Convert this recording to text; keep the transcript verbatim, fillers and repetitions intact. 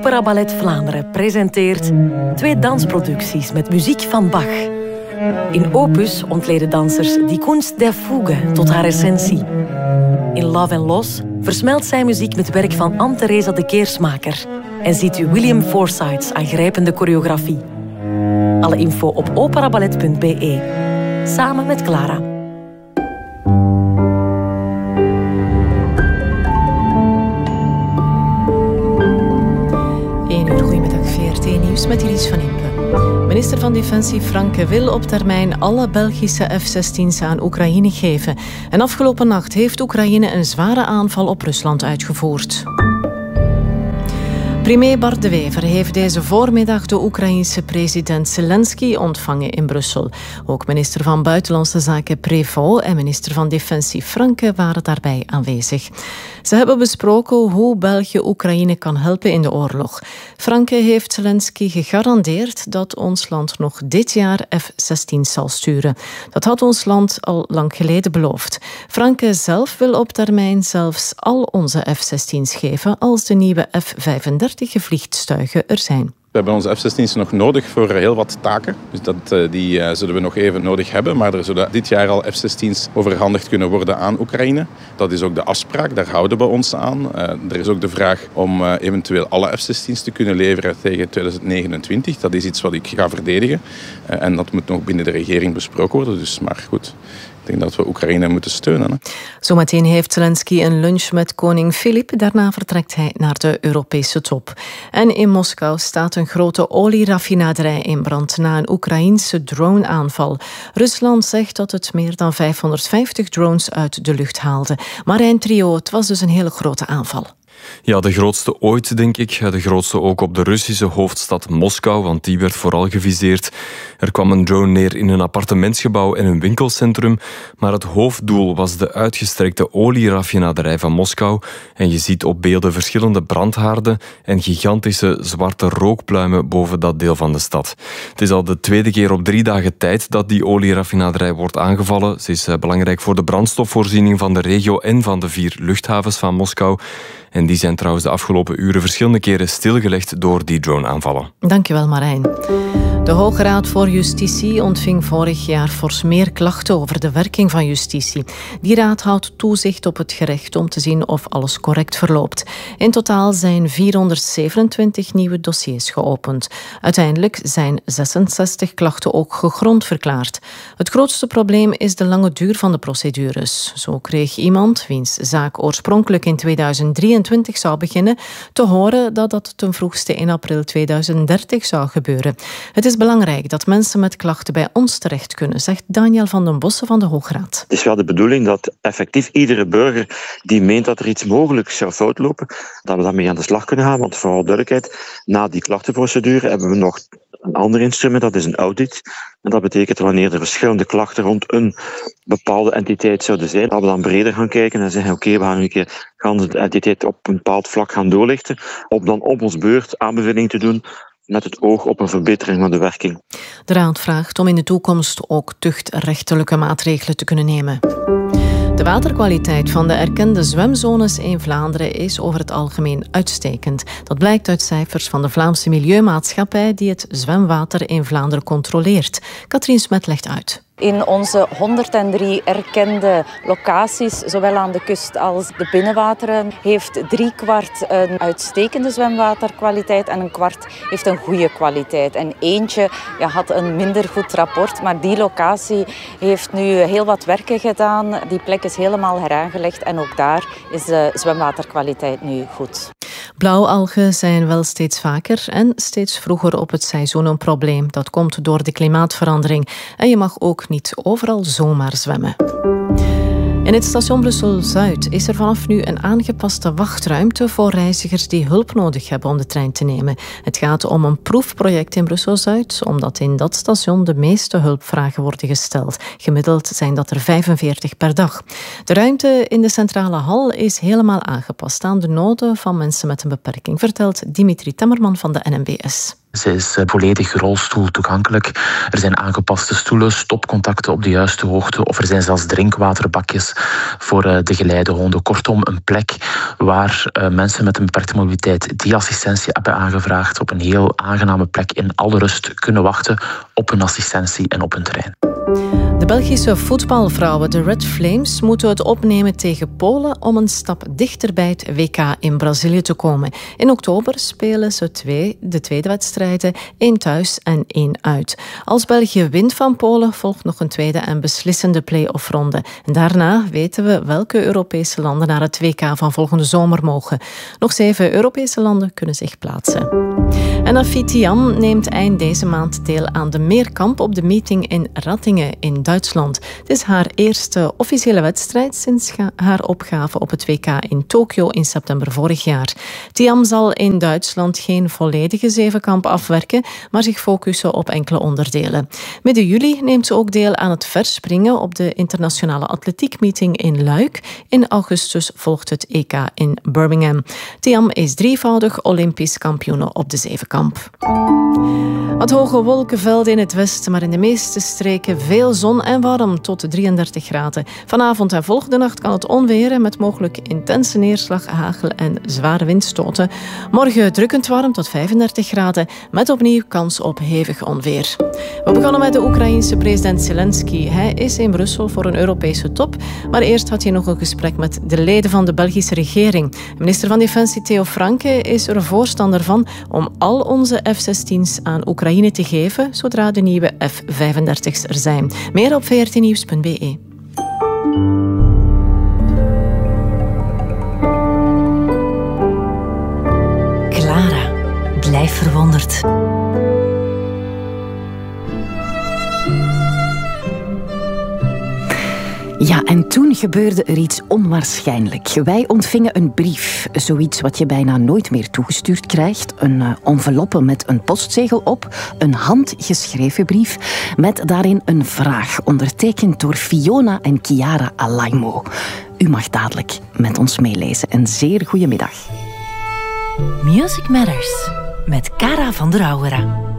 Opera Ballet Vlaanderen presenteert twee dansproducties met muziek van Bach. In Opus ontleden dansers die kunst der fuge tot haar essentie. In Love and Loss versmelt zij muziek met werk van Anne-Theresa de Keersmaker en ziet u William Forsythe's aangrijpende choreografie. Alle info op operaballet punt b e. Samen met Clara. Nieuws met Iris van Impe. Minister van Defensie Franke wil op termijn alle Belgische F zestien's aan Oekraïne geven. En afgelopen nacht heeft Oekraïne een zware aanval op Rusland uitgevoerd. Premier Bart De Wever heeft deze voormiddag de Oekraïense president Zelensky ontvangen in Brussel. Ook minister van Buitenlandse Zaken Prévost en minister van Defensie Franke waren daarbij aanwezig. Ze hebben besproken hoe België Oekraïne kan helpen in de oorlog. Franke heeft Zelensky gegarandeerd dat ons land nog dit jaar F zestien's zal sturen. Dat had ons land al lang geleden beloofd. Franke zelf wil op termijn zelfs al onze F zestien's geven als de nieuwe F vijfendertig gevliegtuigen er zijn. We hebben onze F zestien's nog nodig voor heel wat taken. Dus dat, die uh, zullen we nog even nodig hebben. Maar er zullen dit jaar al F zestien's overhandigd kunnen worden aan Oekraïne. Dat is ook de afspraak, daar houden we ons aan. Uh, er is ook de vraag om uh, eventueel alle F zestien's te kunnen leveren tegen tweeduizend negenentwintig. Dat is iets wat ik ga verdedigen. Uh, en dat moet nog binnen de regering besproken worden. Dus, maar goed. Ik denk dat we Oekraïne moeten steunen. Hè. Zometeen heeft Zelensky een lunch met koning Filip. Daarna vertrekt hij naar de Europese top. En in Moskou staat een grote olieraffinaderij in brand na een Oekraïense drone-aanval. Rusland zegt dat het meer dan vijfhonderdvijftig drones uit de lucht haalde. Marijn Trio, het was dus een hele grote aanval. Ja, de grootste ooit, denk ik. De grootste ook op de Russische hoofdstad Moskou, want die werd vooral geviseerd. Er kwam een drone neer in een appartementsgebouw en een winkelcentrum, maar het hoofddoel was de uitgestrekte olieraffinaderij van Moskou. En je ziet op beelden verschillende brandhaarden en gigantische zwarte rookpluimen boven dat deel van de stad. Het is al de tweede keer op drie dagen tijd dat die olieraffinaderij wordt aangevallen. Ze is belangrijk voor de brandstofvoorziening van de regio en van de vier luchthavens van Moskou. En die zijn trouwens de afgelopen uren verschillende keren stilgelegd door die drone-aanvallen. Dankjewel, Marijn. De Hoge Raad voor Justitie ontving vorig jaar fors meer klachten over de werking van justitie. Die raad houdt toezicht op het gerecht om te zien of alles correct verloopt. In totaal zijn vierhonderdzevenentwintig nieuwe dossiers geopend. Uiteindelijk zijn zesenzestig klachten ook gegrond verklaard. Het grootste probleem is de lange duur van de procedures. Zo kreeg iemand, wiens zaak oorspronkelijk in tweeduizend drieëntwintig zou beginnen, te horen dat dat ten vroegste in april tweeduizend dertig zou gebeuren. Het is belangrijk dat mensen met klachten bij ons terecht kunnen, zegt Daniel van den Bossen van de Hoge Raad. Het is wel de bedoeling dat effectief iedere burger die meent dat er iets mogelijk zou fout lopen, dat we daarmee aan de slag kunnen gaan. Want voor alle duidelijkheid, na die klachtenprocedure hebben we nog een ander instrument, dat is een audit. En dat betekent wanneer er verschillende klachten rond een bepaalde entiteit zouden zijn, dat we dan breder gaan kijken en zeggen, oké, okay, we gaan een keer gaan de entiteit op een bepaald vlak gaan doorlichten, om dan op ons beurt aanbeveling te doen met het oog op een verbetering van de werking. De Raad vraagt om in de toekomst ook tuchtrechtelijke maatregelen te kunnen nemen. De waterkwaliteit van de erkende zwemzones in Vlaanderen is over het algemeen uitstekend. Dat blijkt uit cijfers van de Vlaamse Milieumaatschappij die het zwemwater in Vlaanderen controleert. Katrien Smet legt uit. In onze honderddrie erkende locaties, zowel aan de kust als de binnenwateren, heeft drie kwart een uitstekende zwemwaterkwaliteit en een kwart heeft een goede kwaliteit. En eentje ja, had een minder goed rapport, maar die locatie heeft nu heel wat werken gedaan. Die plek is helemaal heraangelegd en ook daar is de zwemwaterkwaliteit nu goed. Blauwalgen zijn wel steeds vaker en steeds vroeger op het seizoen een probleem. Dat komt door de klimaatverandering. En je mag ook niet overal zomaar zwemmen. In het station Brussel-Zuid is er vanaf nu een aangepaste wachtruimte voor reizigers die hulp nodig hebben om de trein te nemen. Het gaat om een proefproject in Brussel-Zuid, omdat in dat station de meeste hulpvragen worden gesteld. Gemiddeld zijn dat er vijfenveertig per dag. De ruimte in de centrale hal is helemaal aangepast aan de noden van mensen met een beperking, vertelt Dimitri Temmerman van de N M B S. Ze is volledig rolstoel toegankelijk. Er zijn aangepaste stoelen, stopcontacten op de juiste hoogte of er zijn zelfs drinkwaterbakjes voor de geleidehonden. Kortom, een plek waar mensen met een beperkte mobiliteit die assistentie hebben aangevraagd op een heel aangename plek in alle rust kunnen wachten op hun assistentie en op hun terrein. De Belgische voetbalvrouwen, de Red Flames, moeten het opnemen tegen Polen om een stap dichter bij het W K in Brazilië te komen. In oktober spelen ze twee, de tweede wedstrijden, één thuis en één uit. Als België wint van Polen, volgt nog een tweede en beslissende play-off ronde. En daarna weten we welke Europese landen naar het W K van volgende zomer mogen. Nog zeven Europese landen kunnen zich plaatsen. En Afi Thiam neemt eind deze maand deel aan de Meerkamp op de meeting in Rattingen in Duitsland. Het is haar eerste officiële wedstrijd sinds haar opgave op het W K in Tokio in september vorig jaar. Thiam zal in Duitsland geen volledige zevenkamp afwerken, maar zich focussen op enkele onderdelen. Midden juli neemt ze ook deel aan het verspringen op de internationale atletiekmeeting in Luik. In augustus volgt het E K in Birmingham. Thiam is drievoudig Olympisch kampioene op de zevenkamp. Wat hoge wolkenvelden in het westen, maar in de meeste streken veel zon en warm tot drieëndertig graden. Vanavond en volgende nacht kan het onweren met mogelijk intense neerslag, hagel en zware windstoten. Morgen drukkend warm tot vijfendertig graden met opnieuw kans op hevig onweer. We begonnen met de Oekraïense president Zelensky. Hij is in Brussel voor een Europese top, maar eerst had hij nog een gesprek met de leden van de Belgische regering. Minister van Defensie Theo Franke is er voorstander van om al onze F zestien's aan Oekraïne te geven zodra de nieuwe F vijfendertig's er zijn. Meer op v r t nieuws punt b e. Clara, blijf verwonderd. Ja, en toen gebeurde er iets onwaarschijnlijk. Wij ontvingen een brief, zoiets wat je bijna nooit meer toegestuurd krijgt. Een uh, enveloppe met een postzegel op, een handgeschreven brief met daarin een vraag, ondertekend door Fiona en Chiara Alaimo. U mag dadelijk met ons meelezen. Een zeer goede middag. Music Matters met Cara van der Auwera.